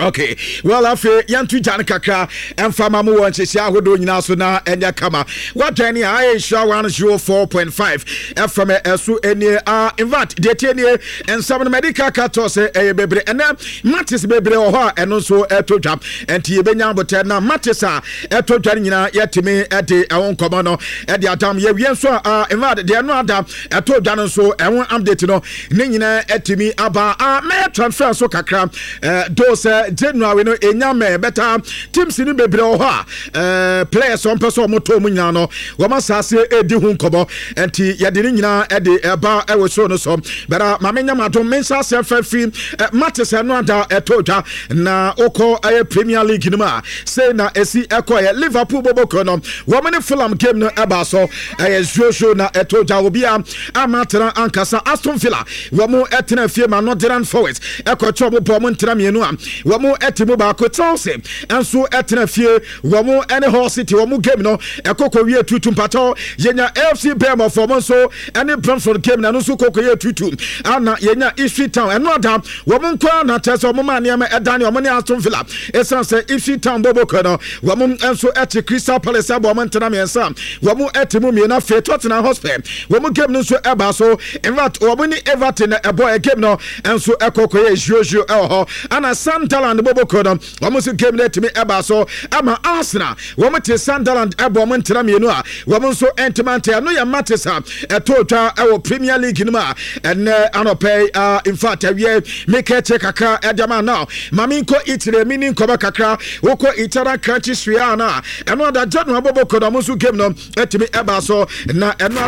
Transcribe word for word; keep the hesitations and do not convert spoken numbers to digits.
Okay, well, afe yantu jan kakra emfama mu won chese ahodo nyina so na enya kama. What any I show one oh four point five F M esu eni ah in fact de teni and some medical cartos e bebre ena matis bebre o ho eno so etodwa enti ebenya bote na matis a etodwa nyina yetimi ede ewon komo no ede adam ye wie so ah in fact de no adam etodwa no so ewon update no ne nyina etimi aba ah me transfer so kakra eh dose January no enyame better teams ni bebre o ha eh players on person moto mu nyina no wo masase edi hu nkobo enti ye de nyina e de eba e wo so no so bera ma menya madom mensa se fafi matches no ada etodwa na oko e Premier League ni ma say na esi ekoye Liverpool boboko no wo mane Fulham game no eba so e Jojo na etodwa obi a amatran ankasa Aston Villa wo mo etena fie ma Northern Forest ekocho mo bo mo ntram yenu a Wamu etimu ba ko Chelsea enso etena fie wamu ene Hull City wamu game no ekoko wie tutu mpato yenya A F C Bournemouth for so ene Brentford game na no so koko ye tutu ana yenya Ipswich Town eno ada wamu nkwa na tese wamu ma niam edane wamu ne Aston Villa esan se Ipswich Town bobo kono wamu enso eti Crystal Palace abo wamu ntena miensa wamu etimu mi na fe Tottenham Hotspur wamu game no so eba so in fact wamu ni Everton ebo e game no enso ekoko ye Jojo eho ana Sunderland bobo kono wamo se game let me eba so ama Arsenal wamo te Sunderland ebo mo ntena mienu a wamo so entimante no ya matesa etotwa ewo Premier League nima en anope uh, in fact awie make check kakra edama now maminko itire mini nkoba kakra woko itara kanchi swiana eno da January bobo kono mo so game no etimi eba so na eno